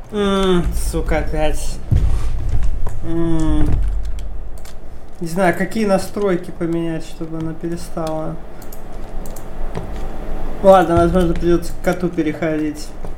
Сука, опять. Не знаю, какие настройки поменять, чтобы она перестала. Ладно, возможно, придется к коту переходить.